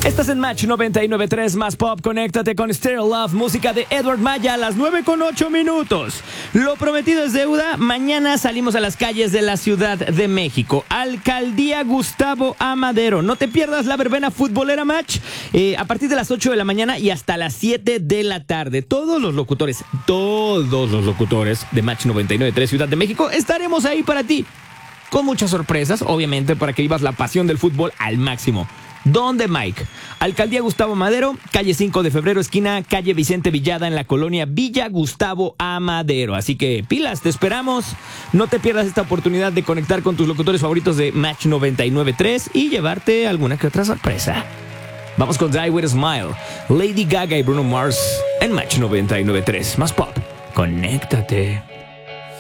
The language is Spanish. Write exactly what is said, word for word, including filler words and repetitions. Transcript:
Estás en Match noventa y nueve punto tres más pop. Conéctate con Stereo Love, música de Edward Maya a las nueve con ocho minutos. Lo prometido es deuda. Mañana salimos a las calles de la Ciudad de México. Alcaldía Gustavo A. Madero. No te pierdas la verbena futbolera Match eh, a partir de las ocho de la mañana y hasta las siete de la tarde. Todos los locutores, todos los locutores de Match noventa y nueve punto tres Ciudad de México estaremos ahí para ti. Con muchas sorpresas, obviamente, para que vivas la pasión del fútbol al máximo. ¿Dónde, Mike? Alcaldía Gustavo Madero, calle cinco de febrero, esquina calle Vicente Villada, en la colonia Villa Gustavo A. Madero. Así que pilas, te esperamos. No te pierdas esta oportunidad de conectar con tus locutores favoritos de Match noventa y nueve punto tres y llevarte alguna que otra sorpresa. Vamos con Die With A Smile, Lady Gaga y Bruno Mars en Match noventa y nueve punto tres. Más pop. Conéctate.